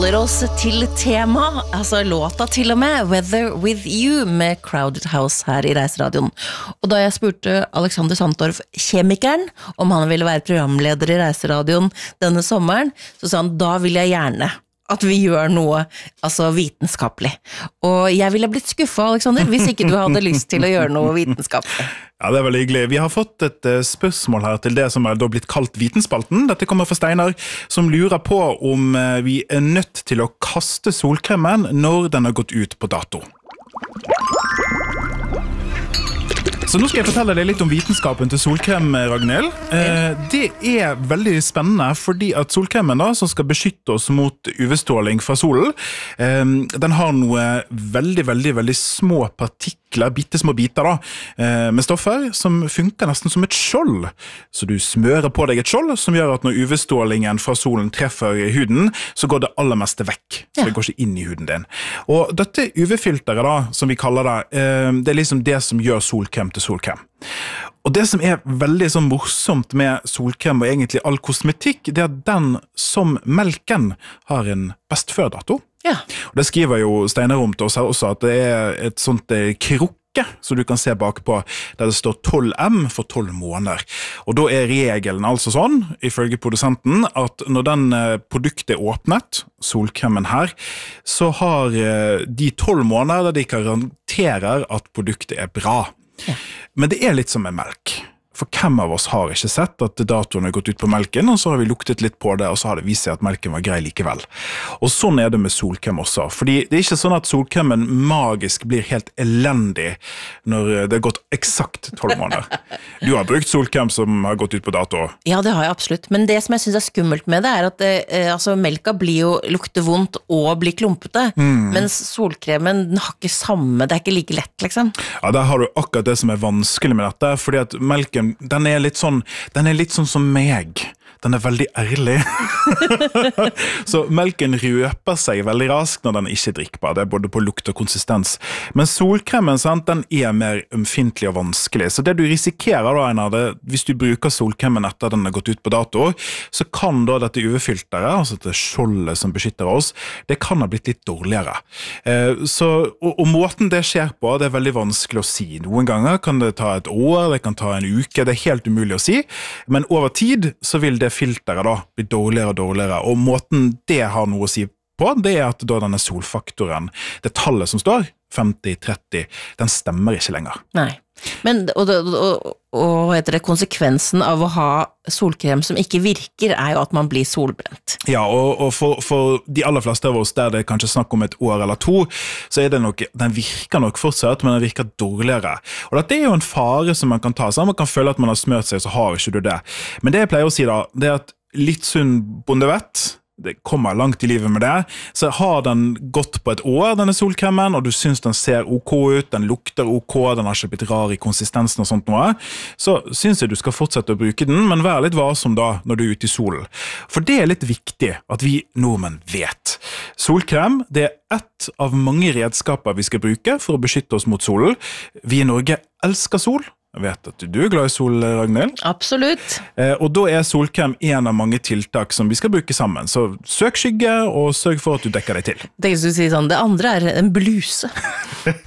holder oss til tema, altså låta til og med, Weather With You med Crowded House her i Reiseradioen. Og da jeg spurte Alexander Sandtorff, kjemikeren, om han ville være programleder i Reiseradioen denne sommeren, så sa han, da vil jeg gjerne at vi gjør noe altså vitenskapelig. Og jeg ville blitt skuffet, Alexander, hvis ikke du hadde lyst til å gjøre noe vitenskapelig. Ja, det veldig hyggelig. Vi har fått et spørsmål her til det som da blitt kalt Vitenspalten. Dette kommer fra Steinar, som lurer på om vi nødt til å kaste solkremen når den har gått ut på dato. Så nå skal jeg fortelle deg litt om vitenskapen til solkrem, Ragnhild. Det veldig spennende, fordi at solkremen da, som skal beskytte oss mot UV-stråling fra solen, den har noe veldig små partikler, bittesmå biter da, med stoffer som funker nesten som et skjold. Så du smører på deg et skjold, som gjør at når UV-strålingen fra solen treffer huden, så går det aller meste vekk. Så det går ikke inn i huden din. Og dette UV-filteret da, som vi kaller det, det liksom det som gjør solkrem til solkrem. Og det som veldig så morsomt med solkrem og egentlig all kosmetikk, det at den som melken har en best før-dato. Ja. Og det skriver jo Steinar om til oss her også, at det et sånt krukke, så du kan se bakpå, der det står 12M for 12 måneder. Og da regelen altså sånn, ifølge produsenten, at når den produktet åpnet, solkremen her, så har de 12 måneder der de garanterer at produktet bra. Ja. Men det litt som med melk. For hvem av oss har ikke sett at datoen har gått ut på melken, og så har vi luktet litt på det, og så har det vist seg at melken var grei likevel. Og sånn det med solkrem også. Fordi det ikke sånn at solkremen magisk blir helt elendig når det har gått eksakt 12 måneder. Du har brukt solkrem som har gått ut på dato. Ja, det har jeg absolutt. Men det som jeg synes skummelt med det at altså, melka blir jo lukter vondt og blir klumpete, mens solkremen den har ikke samme, det ikke like lett, liksom. Ja, der har du akkurat det som vanskelig med dette, fordi at melken den litt sånn som meg. Den veldig ærlig. Så melken røper seg veldig raskt når den ikke er drikkbar. Det både på lukt og konsistens. Men solkremen, sant, den mer ømfintlig og vanskelig. Så det du risikerer da, Einar, hvis du bruker solkremen etter den har gått ut på dato, så kan da dette UV-filteret, altså dette skjoldet som beskytter oss, det kan ha blitt litt dårligere. Og måten det skjer på, det veldig vanskelig å si. Noen ganger kan det ta et år, det kan ta en uke, det helt umulig å si. Men over tid så vil det filteret da blir dårligere og dårligere, og måten det har noe å si på, det at da denne solfaktoren, det tallet som står, 50-30, den stemmer ikke lenger. Nei, men og heter det, konsekvensen av å ha solkrem som ikke virker, jo at man blir solbrent. Ja, og for de aller fleste av oss, der det kanskje snakk om et år eller to, så det nok, den virker nok fortsatt, men den virker dårligere. Og dette jo en fare som man kan ta, så man kan føle at man har smørt seg, så har ikke du det. Men det jeg pleier å si da, det at litt sunn bondevett, det kommer langt i livet med det, så har den gått på et år, denne solkremen, og du synes den ser ok ut, den lukter ok, den har ikke blitt rar i konsistensen og sånt noe, så synes jeg du skal fortsette å bruke den, men vær litt varsom da når du ute i solen. For det litt viktig at vi nordmenn vet. Solkrem, det ett av mange redskaper vi skal bruke for å beskytte oss mot solen. Vi i Norge elsker sol. Jeg vet at du glad i sol, Ragnhild. Absolutt. Og da solkrem en av mange tiltak som vi skal bruke sammen. Så søk skygge, og sørg for at du dekker deg til. Det du sier sånn, det andre en bluse.